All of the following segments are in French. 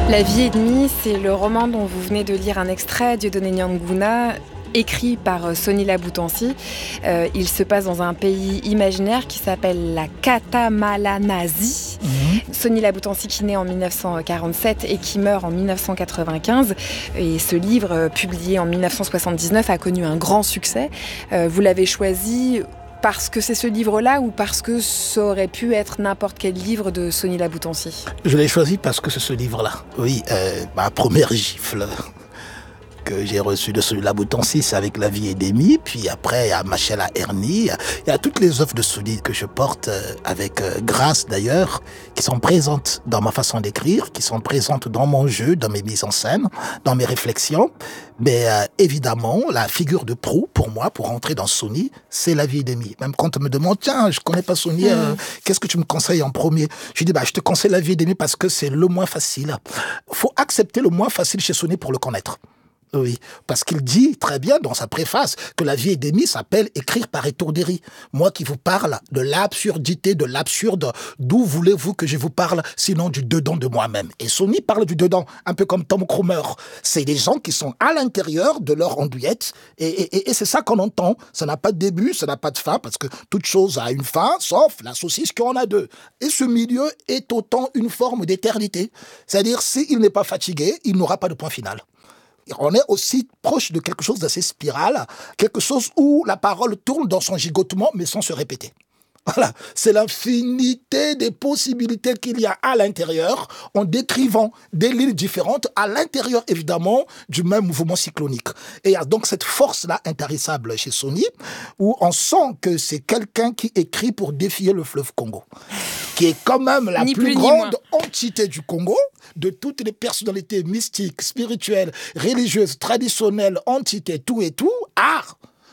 La vie et demie, c'est le roman dont vous venez de lire un extrait, Dieudonné Nianguna, écrit par Sony Laboutansi. Il se passe dans un pays imaginaire qui s'appelle la Katamalanasie. Sony Laboutansi qui naît en 1947 et qui meurt en 1995. Et ce livre, publié en 1979, a connu un grand succès. Vous l'avez choisi parce que c'est ce livre-là ou parce que ça aurait pu être n'importe quel livre de Sony Laboutansi? Je l'ai choisi parce que c'est ce livre-là. Oui, ma première gifle que j'ai reçue de Sony Laboutansi, c'est avec La vie et Demi. Puis après, il y a Machel à Ernie. Il y a toutes les œuvres de Sony que je porte avec grâce d'ailleurs, qui sont présentes dans ma façon d'écrire, qui sont présentes dans mon jeu, dans mes mises en scène, dans mes réflexions. Mais évidemment, la figure de proue pour moi, pour entrer dans Sony, c'est La vie et Demi. Même quand on me demande, tiens, je connais pas Sony, qu'est-ce que tu me conseilles en premier? Je dis, je te conseille La vie et Demi parce que c'est le moins facile. Faut accepter le moins facile chez Sony pour le connaître. Oui, parce qu'il dit très bien dans sa préface que La vie et Demi s'appelle écrire par étourderie. Moi qui vous parle de l'absurdité, de l'absurde, d'où voulez-vous que je vous parle sinon du dedans de moi-même? Et Sony parle du dedans, un peu comme Tom Cromer. C'est des gens qui sont à l'intérieur de leur andouillette et c'est ça qu'on entend. Ça n'a pas de début, ça n'a pas de fin parce que toute chose a une fin, sauf la saucisse qui en a deux. Et ce milieu est autant une forme d'éternité. C'est-à-dire, s'il n'est pas fatigué, il n'aura pas de point final. On est aussi proche de quelque chose d'assez spiral, quelque chose où la parole tourne dans son gigotement, mais sans se répéter. Voilà, c'est l'infinité des possibilités qu'il y a à l'intérieur, en décrivant des lignes différentes, à l'intérieur évidemment du même mouvement cyclonique. Et il y a donc cette force-là intarissable chez Sony, où on sent que c'est quelqu'un qui écrit pour défier le fleuve Congo, qui est quand même la plus grande entité du Congo, de toutes les personnalités mystiques, spirituelles, religieuses, traditionnelles, entités, tout et tout, art.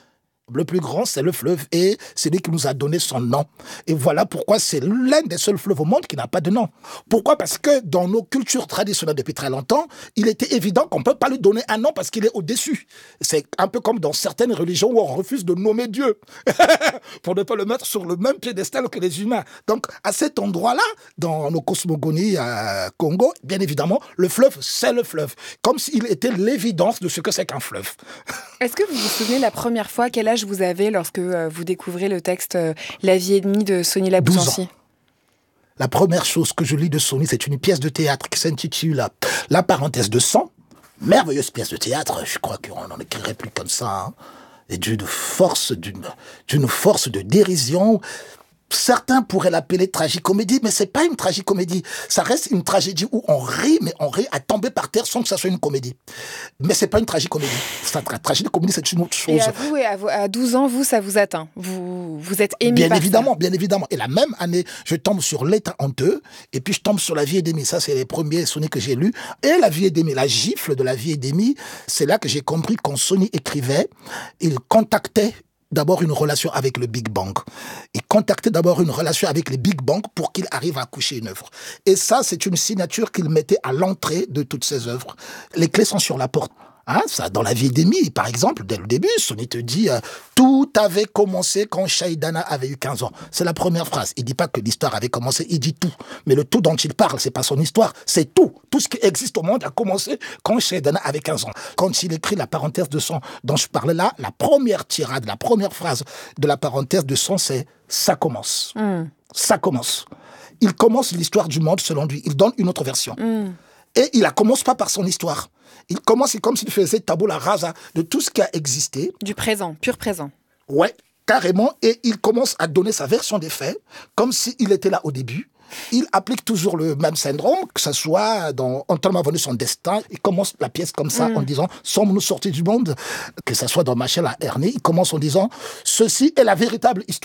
Le plus grand, c'est le fleuve et c'est lui qui nous a donné son nom. Et voilà pourquoi c'est l'un des seuls fleuves au monde qui n'a pas de nom. Pourquoi? Parce que dans nos cultures traditionnelles depuis très longtemps, il était évident qu'on ne peut pas lui donner un nom parce qu'il est au-dessus. C'est un peu comme dans certaines religions où on refuse de nommer Dieu pour ne pas le mettre sur le même piédestal que les humains. Donc, à cet endroit-là, dans nos cosmogonies à Congo, bien évidemment, le fleuve, c'est le fleuve. Comme s'il était l'évidence de ce que c'est qu'un fleuve. Est-ce que vous vous souvenez la première fois, quel âge vous avez lorsque vous découvrez le texte La vie et demie de Sony Laboutansi? 12 ans. La première chose que je lis de Sony, c'est une pièce de théâtre qui s'intitule La parenthèse de sang. Merveilleuse pièce de théâtre, je crois qu'on n'en écrirait plus comme ça. Et d'une force de dérision. Certains pourraient l'appeler tragicomédie, mais c'est pas une tragicomédie. Ça reste une tragédie où on rit, mais on rit à tomber par terre sans que ça soit une comédie. Mais c'est pas une tragicomédie. La tragédie-comédie, c'est une autre chose. Et à 12 ans, ça vous atteint. Vous êtes ému bien par évidemment, ça. Bien évidemment. Et la même année, je tombe sur L'État honteux, et puis je tombe sur La vie et Demi. Ça, c'est les premiers Sony que j'ai lus. Et La vie et Demi, la gifle de La vie et Demi, c'est là que j'ai compris quand Sony écrivait, il contactait d'abord une relation avec le Big Bang. Il contactait d'abord une relation avec les Big Bang pour qu'il arrive à coucher une œuvre. Et ça, c'est une signature qu'il mettait à l'entrée de toutes ses œuvres. Les clés sont sur la porte. Ça, dans La vie et Demi, par exemple, dès le début, Sony te dit tout avait commencé quand Shaidana avait eu 15 ans. C'est la première phrase. Il dit pas que l'histoire avait commencé, il dit tout. Mais le tout dont il parle, c'est pas son histoire, c'est tout. Tout ce qui existe au monde a commencé quand Shaidana avait 15 ans. Quand il écrit la parenthèse de son dont je parlais là, la première tirade, la première phrase de la parenthèse de son, c'est « ça commence ». Ça commence. Il commence l'histoire du monde selon lui. Il donne une autre version. Et il ne commence pas par son histoire. Il commence, c'est comme s'il faisait tabula rasa de tout ce qui a existé. Du présent, pur présent. Ouais, carrément. Et il commence à donner sa version des faits, comme s'il était là au début. Il applique toujours le même syndrome, que ce soit dans Antoine m'a vendu son destin. Il commence la pièce comme ça en disant « Sommes-nous sortis du monde ?» Que ce soit dans Machel à Ernie, il commence en disant « Ceci est la véritable histoire. »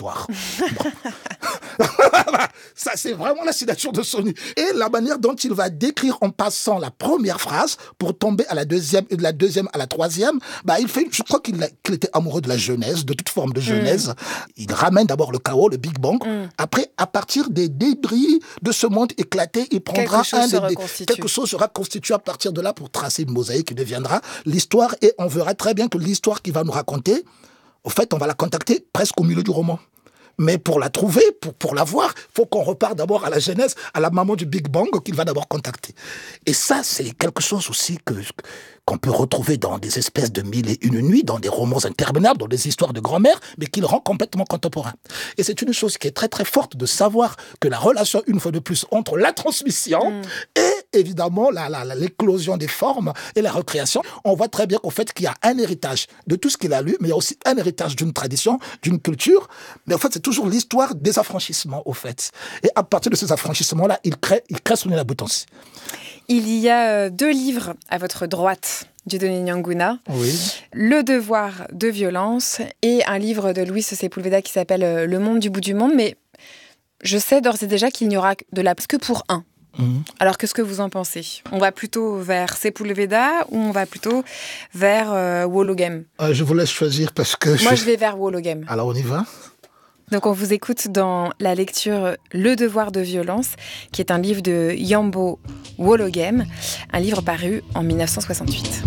Ça, c'est vraiment la signature de Sony. Et la manière dont il va décrire en passant la première phrase pour tomber à la deuxième et de la deuxième à la troisième, il fait, je crois qu'il était amoureux de la genèse, de toute forme de genèse. Il ramène d'abord le chaos, le Big Bang. Après, à partir des débris de ce monde éclaté, il prendra quelque chose sera constitué à partir de là pour tracer une mosaïque qui deviendra l'histoire. Et on verra très bien que l'histoire qu'il va nous raconter, au fait, on va la contacter presque au milieu du roman. Mais pour la trouver, pour la voir, il faut qu'on repart d'abord à la genèse, à la maman du Big Bang qu'il va d'abord contacter. Et ça, c'est quelque chose aussi qu'on peut retrouver dans des espèces de mille et une nuits, dans des romans interminables, dans des histoires de grand-mère, mais qui le rend complètement contemporain. Et c'est une chose qui est très très forte de savoir que la relation, une fois de plus, entre la transmission et évidemment l'éclosion des formes et la recréation, on voit très bien qu'en fait qu'il y a un héritage de tout ce qu'il a lu, mais il y a aussi un héritage d'une tradition, d'une culture, mais en fait c'est toujours l'histoire des affranchissements au fait. Et à partir de ces affranchissements-là, il crée Sonia Boutancy. Il y a 2 livres à votre droite, Dieudonné Nianguna. Oui. Le devoir de violence et un livre de Luis Sepúlveda qui s'appelle Le monde du bout du monde. Mais je sais d'ores et déjà qu'il n'y aura de la place que pour un. Alors, qu'est-ce que vous en pensez ? On va plutôt vers Sepúlveda ou on va plutôt vers Woologem ? Je vous laisse choisir parce que... Moi, je vais vers Woologem. Alors, on y va ? Donc, on vous écoute dans la lecture Le devoir de violence, qui est un livre de Yambo Woologem, un livre paru en 1968.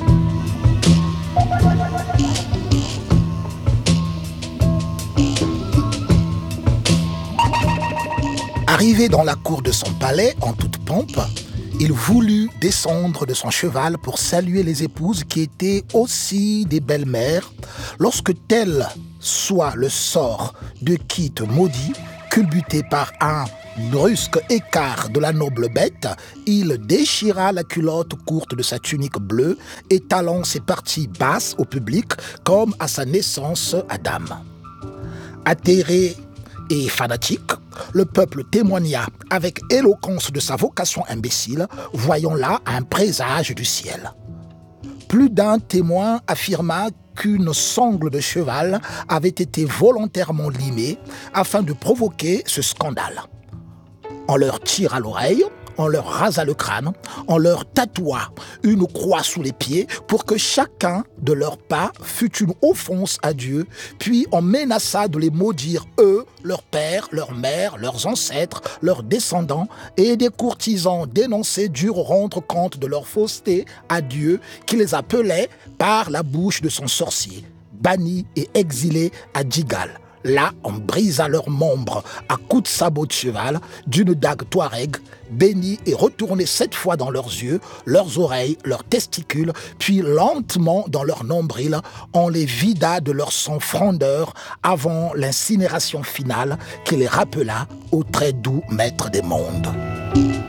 Arrivé dans la cour de son palais en toute pompe, il voulut descendre de son cheval pour saluer les épouses qui étaient aussi des belles-mères, lorsque tel soit le sort de qui te maudit, culbuté par un brusque écart de la noble bête, il déchira la culotte courte de sa tunique bleue, étalant ses parties basses au public comme à sa naissance à dame. Atterré et fanatique, le peuple témoigna avec éloquence de sa vocation imbécile, voyant là un présage du ciel. Plus d'un témoin affirma qu'une sangle de cheval avait été volontairement limée afin de provoquer ce scandale. On leur tira l'oreille, on leur rasa le crâne, on leur tatoua une croix sous les pieds pour que chacun de leurs pas fût une offense à Dieu, puis on menaça de les maudire eux, leurs pères, leurs mères, leurs ancêtres, leurs descendants, et des courtisans dénoncés durent rendre compte de leur fausseté à Dieu qui les appelait par la bouche de son sorcier, bannis et exilés à Djigal. Là, on brisa leurs membres à coups de sabot de cheval, d'une dague touareg, bénis et retournés 7 fois dans leurs yeux, leurs oreilles, leurs testicules, puis lentement dans leur nombril, on les vida de leur sang frondeur avant l'incinération finale qui les rappela au très doux maître des mondes.